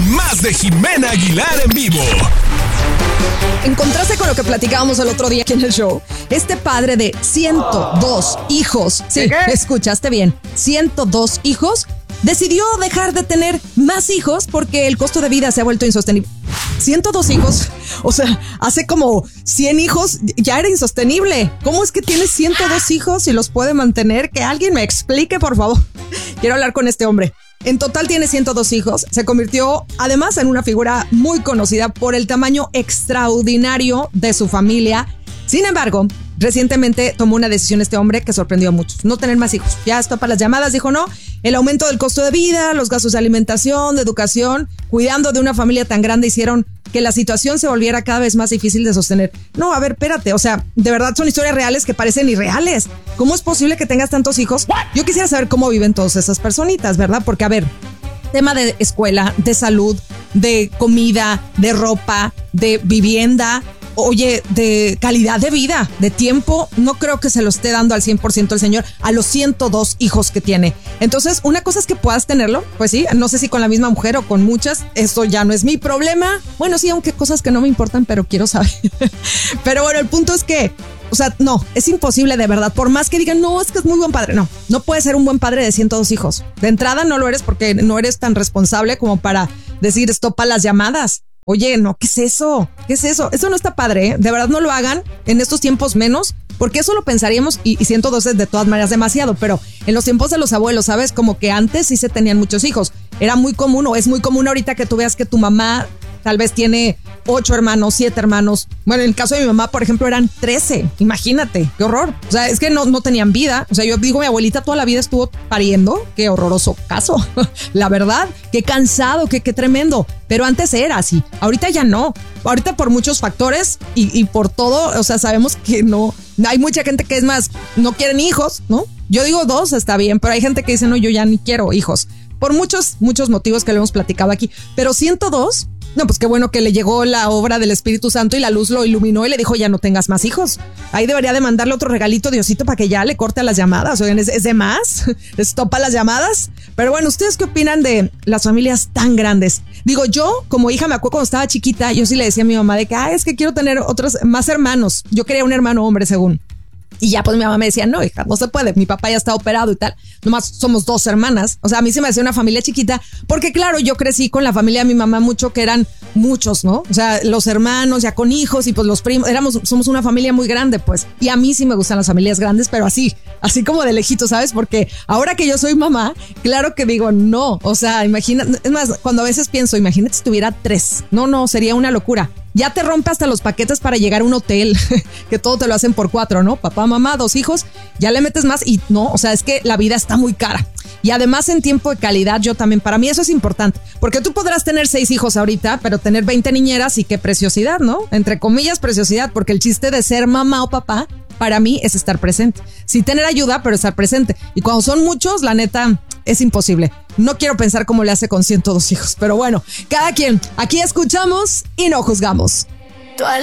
Más de Jimena Aguilar en vivo. En contraste con lo que platicábamos el otro día aquí en el show, este padre de 102 hijos, sí, escuchaste bien, 102 hijos, decidió dejar de tener más hijos porque el costo de vida se ha vuelto insostenible. 102 hijos, o sea, hace como 100 hijos ya era insostenible. ¿Cómo es que tiene 102 hijos y los puede mantener? Que alguien me explique, por favor. Quiero hablar con este hombre. En total tiene 102 hijos. Se convirtió además en una figura muy conocida por el tamaño extraordinario de su familia. Sin embargo, recientemente tomó una decisión este hombre que sorprendió a muchos. No tener más hijos. Ya estopa las llamadas, dijo no. El aumento del costo de vida, los gastos de alimentación, de educación, cuidando de una familia tan grande hicieron que la situación se volviera cada vez más difícil de sostener. No, a ver, espérate, o sea, de verdad son historias reales que parecen irreales. ¿Cómo es posible que tengas tantos hijos? Yo quisiera saber cómo viven todas esas personitas, ¿verdad? Porque, a ver, tema de escuela, de salud, de comida, de ropa, de vivienda, oye, de calidad de vida, de tiempo, no creo que se lo esté dando al 100% el señor a los 102 hijos que tiene. Entonces, una cosa es que puedas tenerlo, pues sí, no sé si con la misma mujer o con muchas, esto ya no es mi problema. Bueno, sí, aunque cosas que no me importan, pero quiero saber. Pero bueno, el punto es que, o sea, no, es imposible de verdad, por más que digan, no, es que es muy buen padre, no puedes ser un buen padre de 102 hijos. De entrada no lo eres porque no eres tan responsable como para decir, estopa las llamadas. Oye, no, ¿qué es eso? ¿Qué es eso? Eso no está padre, ¿eh? De verdad no lo hagan en estos tiempos menos, porque eso lo pensaríamos y 102 es de todas maneras demasiado, pero en los tiempos de los abuelos, ¿sabes? Como que antes sí se tenían muchos hijos. Era muy común o es muy común ahorita que tú veas que tu mamá tal vez tiene 8 hermanos, 7 hermanos. Bueno, en el caso de mi mamá, por ejemplo, eran 13. Imagínate, qué horror. O sea, es que no tenían vida. O sea, yo digo, mi abuelita toda la vida estuvo pariendo. Qué horroroso caso. La verdad, qué cansado, qué tremendo. Pero antes era así. Ahorita ya no. Ahorita por muchos factores y por todo, o sea, sabemos que no. Hay mucha gente que es más, no quieren hijos, ¿no? Yo digo 2, está bien, pero hay gente que dice, no, yo ya ni quiero hijos. Por muchos motivos que lo hemos platicado aquí. Pero 102... No, pues qué bueno que le llegó la obra del Espíritu Santo y la luz lo iluminó y le dijo, ya no tengas más hijos. Ahí debería de mandarle otro regalito, Diosito, para que ya le corte a las llamadas. Oigan, ¿es de más? ¿Estopa las llamadas? Pero bueno, ¿ustedes qué opinan de las familias tan grandes? Digo, yo como hija me acuerdo cuando estaba chiquita, yo sí le decía a mi mamá de que, es que quiero tener más hermanos. Yo quería un hermano hombre, según. Y ya pues mi mamá me decía, no, hija, no se puede. Mi papá ya está operado y tal. Nomás somos 2 hermanas. O sea, a mí se me hacía una familia chiquita porque claro, yo crecí con la familia de mi mamá mucho, que eran muchos, ¿no? O sea, los hermanos ya con hijos y pues los primos, somos una familia muy grande, pues. Y a mí sí me gustan las familias grandes, pero así como de lejito, ¿sabes? Porque ahora que yo soy mamá, claro que digo, no. O sea, imagina, es más, cuando a veces pienso, imagínate si tuviera 3. No, sería una locura. Ya te rompe hasta los paquetes para llegar a un hotel, que todo te lo hacen por 4, ¿no? Papá, mamá, 2 hijos, ya le metes más y no, o sea, es que la vida está muy cara. Y además en tiempo de calidad, yo también, para mí eso es importante, porque tú podrás tener 6 hijos ahorita, pero tener 20 niñeras y qué preciosidad, ¿no? Entre comillas, preciosidad, porque el chiste de ser mamá o papá, para mí es estar presente. Sí tener ayuda, pero estar presente. Y cuando son muchos, la neta, es imposible. No quiero pensar cómo le hace con 102 hijos, pero bueno, cada quien. Aquí escuchamos y no juzgamos.